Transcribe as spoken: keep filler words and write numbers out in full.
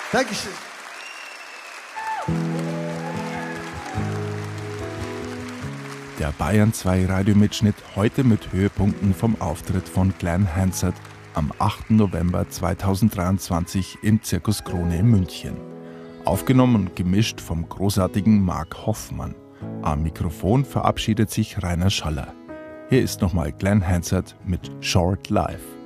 Dankeschön. Der Bayern zwei Radiomitschnitt heute mit Höhepunkten vom Auftritt von Glen Hansard am achten November zweitausenddreiundzwanzig im Zirkus Krone in München. Aufgenommen und gemischt vom großartigen Mark Hoffmann. Am Mikrofon verabschiedet sich Rainer Schaller. Hier ist nochmal Glen Hansard mit Short Life.